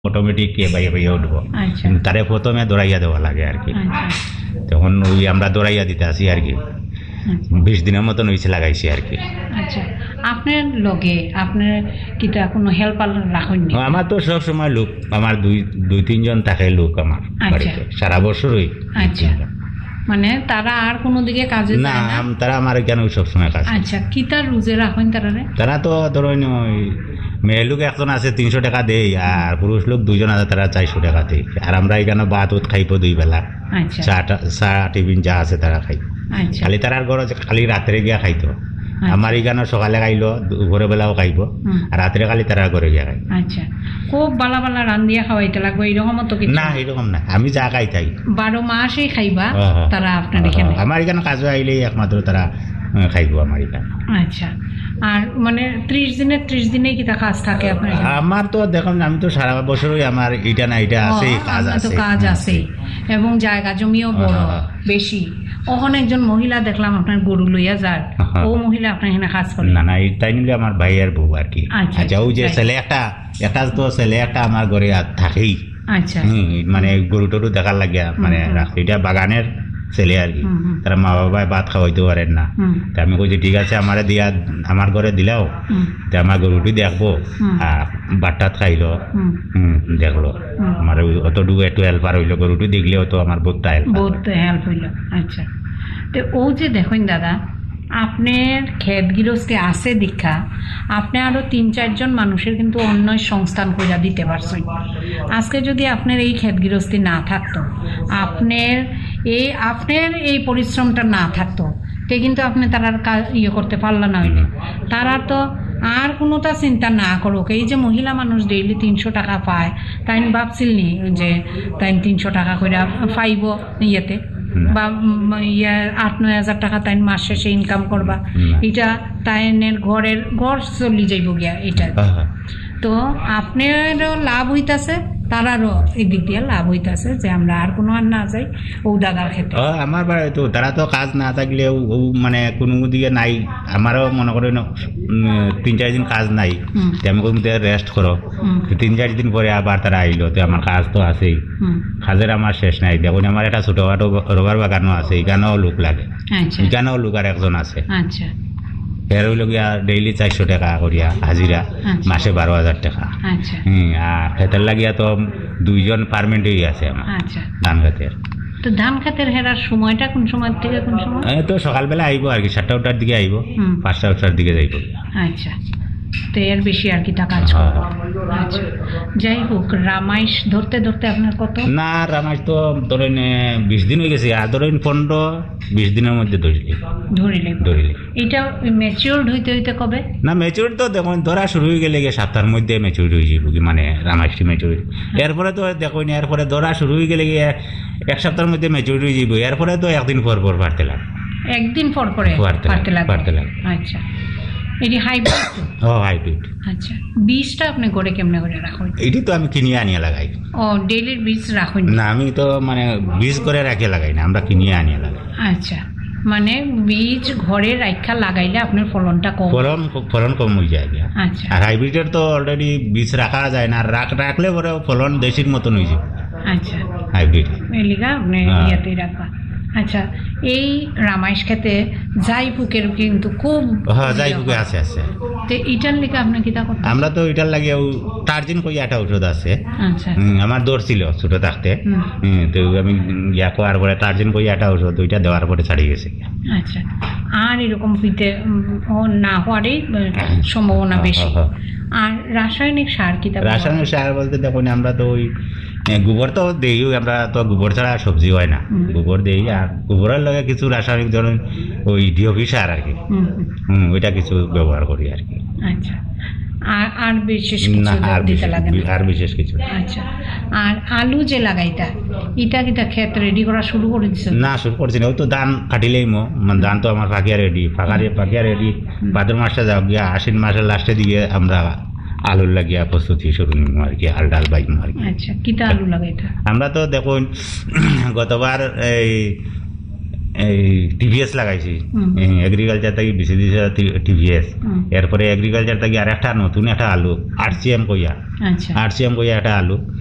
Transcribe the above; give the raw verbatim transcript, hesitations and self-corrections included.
Automatic কে বাইরে বাইরে উঠবো, আচ্ছা তারে প্রথমে দৌড়াইয়া দেওয়া লাগে আর কি। আচ্ছা তখন ওই আমরা দৌড়াইয়া দিতে আসি আর কি। আচ্ছা বিশ দিনের মতন হয়েছে লাগাইছি আর কি। আচ্ছা আপনার লগে আপনার কিটা কোনো হেল্পার রাখেন নি? আমার তো সব সময় লোক, আমার দুই দুই তিনজন থাকে লোক আমার আচ্ছা। বাড়িতে সারা বছরই। আচ্ছা মানে তারা আর কোনো দিকে কাজে না যায় না? আম- তারা আমার এখানে সব সময় কাজ করে। আচ্ছা কিটা রুজে রাখেন তারারে? তারা তো ধরেন ওই মেয়ে লোক একজন আছে তিনশো টাকা দেই, আর পুরুষ লোক দুজন আছে তারা চারশো টাকা দেই। আর আমরা এখানে ভাত উত খাইবো দুই বেলা, আচ্ছা চা টা- চা টিফিন যা আছে তারা খাই। আচ্ছা খালি তারার ঘর আছে খালি রাত্রে গিয়া খাইতো। আমার এখানে সকালে খাইলো, দুপুরে বেলাও খাইব, হুম। আর রাত্রে খালি তারার ঘরে গিয়া খাই। আচ্ছা খুব বালা বালা রান্ধিয়া খাওয়াইতে লাগবে এরকম তো কিছু না এরকম না, আমি যা খাই তাই। বারো মাসেই খাইবা হ্যাঁ, হ্যাঁ। তারা আপনার এখানে? আমার এখানে কাজে আইলেই একমাত্র তারা আহ, খাইব আমার এখানে। আচ্ছা আর মানে ত্রিশ দিনে ত্রিশ দিনে কি তা কাজ থাকে আপনার এখানে? আমার তো দেখুন আমি তো সারা বছরই আমার এটা না এটা আছে ও, কাজ আপনার তো আছে। কাজ আছে এবং জায়গা জমিও বড় হ্যাঁ। বেশি। ওখানে একজন মহিলা দেখলাম আপনার গরু লইয়া যার, হ্যাঁ। ও মহিলা আপনার এখানে কাজ করে? না না এটাই নিলে আমার ভাইয়ের বউ আর কি। আচ্ছা, আচ্ছা ওই যে তাই। ছেলে একটা একটা তো ছেলে একটা আমার ঘরে আর থাকেই। আচ্ছা হুম, মানে গরু টরু দেখার লাগিয়া মানে হুম, হুম। রাখছে। এটা বাগানের ছেলে আর কি। হুম, হুম। তারা মা বাবায় ভাত খাওয়াইতে পারেন না। হুম তা আমি কইছি ঠিক আছে আমারে দিয়া আমার ঘরে দিলাও, হুম তা আমার গরুটি দেখবো হুম। আর বাট্টাত খাইলো। হুম হুম দেখলো হুম। আমার ওই অতটুকু একটু হেল্পার হইলো, গরুটি দেখলেও তো আমার বহুত হেল্পার। বহুত হেল্প হইল। আচ্ছা তো ও যে দেখুন দাদা আপনার ক্ষেত গৃহস্থে আছে দীক্ষা আপনি আরো তিন চারজন মানুষের কিন্তু অন্য সংস্থান কইরা দিতে পারছেন। আজকে যদি আপনার এই ক্ষেত গৃহস্থী না থাকতো, আপনার এই আপনার এই পরিশ্রমটা না থাকতো তে কিন্তু আপনি তারার কাজ ইয়ে করতে পারল না হইলে। তারা তো আর কোনোটা চিন্তা না করুক, এই যে মহিলা মানুষ ডেইলি তিনশো টাকা পায় তাই ভাবছিল নি যে তাই তিনশো টাকা করে পাইব ইয়েতে বা উম, ইয়ে আট নয় হাজার টাকা তাই মাস শেষে ইনকাম করবা, না। এটা তাইনের ঘরের ঘর চলি যাইব গিয়া এটা। হ্যাঁ, হ্যাঁ। তো আপনারও লাভ হইতাছে তারারও এই দিক দিয়ে লাভ হইতাছে যে আমরা আর কোনো আর না যাই ও দাদার ক্ষেত্রে। ও, আমার বাড়ি তো তারা তো কাজ না থাকলে ও মানে কোনো দিকে নাই। আমারও মনে করেন উম, তিন চার দিন কাজ নাই, হুম। তো আমি কই রেস্ট করো। হুম। তো তিন চার দিন পরে আবার তারা আইলো, তো আমার কাজ তো আছেই, হুম কাজের আমার শেষ নাই। দেখুন আমার একটা ছোটখাটো রবার বাগানও আছে, এখানেও লোক লাগে, আচ্ছা এখানেও লোক আর একজন আছে। আচ্ছা এর হইল গিয়া ডেইলি চারশো টাকা করিয়া হাজিরা, আচ্ছা। মাসে বারো হাজার টাকা। আচ্ছা হুম, আর খেতের লাগিয়া তো দুইজন পারমেন্টই আছে আমার আচ্ছা ধান খেতের। তো ধান খেতের হেরার সময়টা কোন সময় থেকে কোন সময়? এই তো সকালবেলা আইব আর কি, সাতটা ওটার দিকে আইব, হুম। পাঁচটা ওটার দিকে যাইব। আচ্ছা তো এর বেশি আর কি তা কাজ হ্যাঁ। করবো। আচ্ছা যাই হোক রামাইশ ধরতে ধরতে আপনার কত? না রামাজ তো ধরেন এ, বিশ দিন হয়ে গেছে, আর ধরেন পনেরো বিশ দিনের মধ্যে ধরিলি ধরিলে ধরিলি এটা ম্যাচিওর হইতে হইতে কবে? না ম্যাচুর তো দেখুন ধরা শুরু হয়ে গেলে গিয়ে সপ্তাহের মধ্যে ম্যাচুর হয়ে যাইব কি, মানে রামাজটি ম্যাচুর। এরপরে তো দেখুন এরপরে ধরা শুরু হয়ে গেলে গিয়ে এক সপ্তাহের মধ্যে ম্যাচুর হয়ে যাইব। এরপরে তো একদিন পর পর পারতে লাগবে। একদিন পর পরে পারতে পারতে লাগবে, লাগবে? পারতে লাগবে। আচ্ছা এটি হাইব্রিড তো? ও হাইব্রিড। আচ্ছা বীজটা আপনি করে কেমনে করে রাখুন? এটি তো আমি কিনিয়ে আনিয়ে লাগাই। ও ডেইলির বীজ রাখুন? না আমি তো মানে বীজ করে রাখে লাগাই না, আমরা কিনিয়ে আনিয়ে লাগাই। আচ্ছা মানে বীজ ঘরে রাখা লাগাইলে আপনার ফলনটা কম? ফলন ফলন কম হয়ে যায় গিয়া। আচ্ছা আর হাইব্রিডের তো অলরেডি বীজ রাখা যায় না, আর রাখ রাখলে পরে ফলন দেশির মতন হয়ে যায় আচ্ছা হাইব্রিড। এলিগা আপনি হ্যাঁ। ইয়াতেই রাখবা। আচ্ছা এই রামাইশ খেতে যাই ফুকের কিন্তু খুব হ্যাঁ যাই বুকে আছে আছে। তো এটার লিগে আপনি কিতা করতে? আমরা তো এটার লাগে টার্জিন কই একটা ওষুধ আছে। আচ্ছা হুম, আমার দৌড় ছিল ছোট থাকতে। হুম। হুম, তো আমি ইয়া করার পরে টার্জিন কই একটা ওষুধ ওইটা দেওয়ার পরে ছাড়িয়ে গেছে। আচ্ছা আর এরকম হইতে উম, ও না হওয়ারই উম, সম্ভাবনা বেশি। হ্যাঁ, আর রাসায়নিক সার কিতা? রাসায়নিক সার বলতে দেখুন আমরা তো ওই এ, গোবর তো দেই, আমরা তো গোবর ছাড়া সবজি হয় না। হুম। গোবর দেই, আর গোবরের লগে কিছু রাসায়নিক ধরুন ওই ডিওপি সার আর কি। হুম, হুম, হুম ওইটা কিছু ব্যবহার করি আর কি। আচ্ছা আর আর বিশেষ না কিছু আর দিতে বিশেষ লাগে না? আর বিশেষ কিছু না। আচ্ছা আর আলু যে লাগাইতা এটা কিতা ক্ষেত রেডি করা শুরু করে দিছে? না শুরু করছি না, ওই তো ধান কাটিলেই মো মানে ধান তো আমার পাকিয়া রেডি, পাকারে পাকিয়া রেডি। ভাদ্র মাসে যাও গিয়া আশ্বিন মাসের লাস্টের দিকে আমরা আলুর লাগিয়া প্রস্তুতি শুরু নিব আর কি, আল ডাল বাইম আর কি। আচ্ছা কিতা আলু লাগাইতা? আমরা তো দেখুন গতবার এই এই টিভিএস লাগাইছি হুম। এগ্রিকালচার থেকে বেশি দিয়েছে টিভিএস হুম। এরপরে এগ্রিকালচার থেকে আর একটা নতুন একটা আলু আর সি এম কইয়া আচ্ছা আর সি এম কইয়া একটা আলু